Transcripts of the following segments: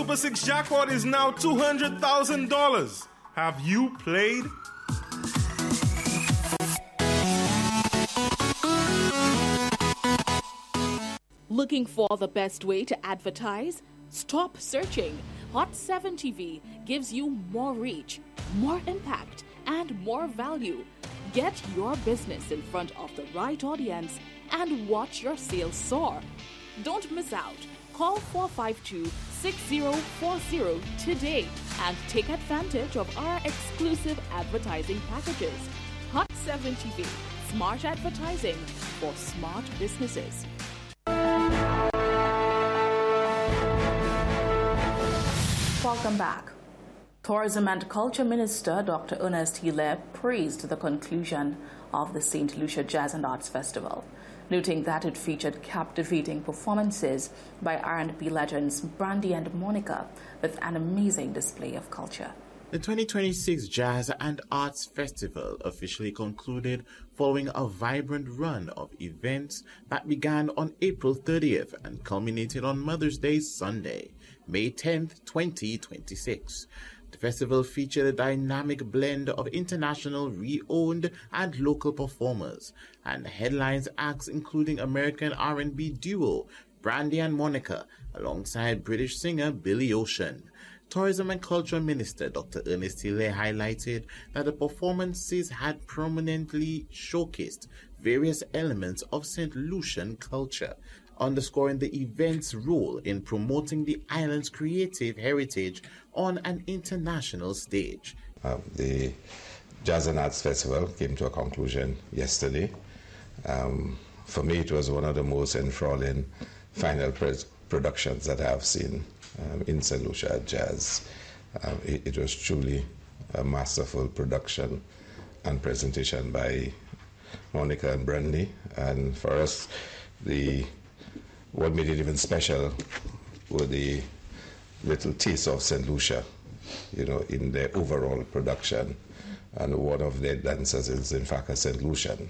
Super 6 jackpot is now $200,000. Have you played? Looking for the best way to advertise? Stop searching. Hot 7 TV gives you more reach, more impact, and more value. Get your business in front of the right audience and watch your sales soar. Don't miss out. Call 452-6040 today and take advantage of our exclusive advertising packages. Hot 7 TV, smart advertising for smart businesses. Welcome back. Tourism and Culture Minister Dr. Ernest Hilaire praised the conclusion of the St. Lucia Jazz and Arts Festival, noting that it featured captivating performances by R&B legends Brandy and Monica with an amazing display of culture. The 2026 Jazz and Arts Festival officially concluded following a vibrant run of events that began on April 30th and culminated on Mother's Day Sunday, May 10th, 2026. The festival featured a dynamic blend of international, re-owned, and local performers, and headlines acts including American R&B duo Brandy and Monica, alongside British singer Billy Ocean. Tourism and Culture Minister Dr. Ernest Hilaire highlighted that the performances had prominently showcased various elements of St. Lucian culture, underscoring the event's role in promoting the island's creative heritage on an international stage. The Jazz and Arts Festival came to a conclusion yesterday. For me, it was one of the most enthralling final productions that I have seen in St. Lucia Jazz. It was truly a masterful production and presentation by Monica and Brandy. And for us, what made it even special were the little taste of St. Lucia, in the overall production. And one of their dancers is, in fact, a St. Lucian,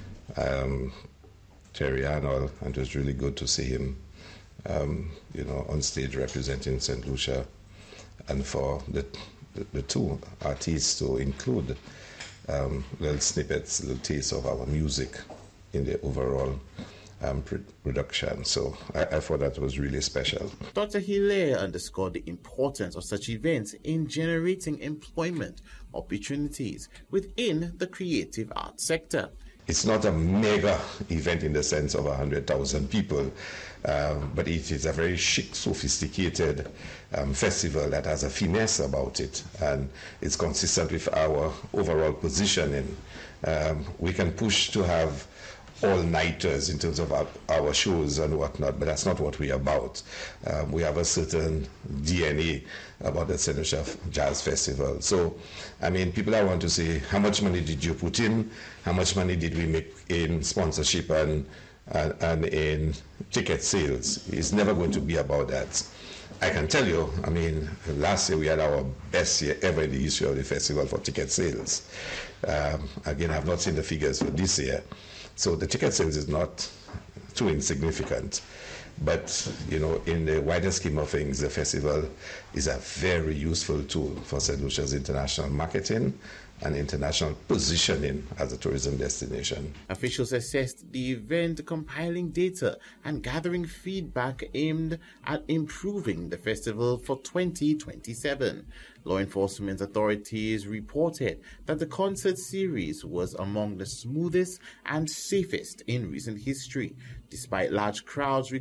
Terry Arnold, and it was really good to see him on stage representing St. Lucia, and for the two artists to include little snippets, little taste of our music in the overall production. So I thought that was really special. Dr. Hilaire underscored the importance of such events in generating employment opportunities within the creative arts sector. It's not a mega event in the sense of 100,000 people, but it is a very chic, sophisticated festival that has a finesse about it, and it's consistent with our overall positioning. We can push to have all-nighters in terms of our shows and whatnot, but that's not what we're about. We have a certain DNA about the St. Lucia Jazz Festival. So, people are want to say, how much money did you put in? How much money did we make in sponsorship and in ticket sales? It's never going to be about that. I can tell you, last year we had our best year ever in the history of the festival for ticket sales. Again, I've not seen the figures for this year. So the ticket sales is not too insignificant. But, in the wider scheme of things, the festival is a very useful tool for St. Lucia's international marketing and international positioning as a tourism destination. Officials assessed the event, compiling data and gathering feedback aimed at improving the festival for 2027. Law enforcement authorities reported that the concert series was among the smoothest and safest in recent history, despite large crowds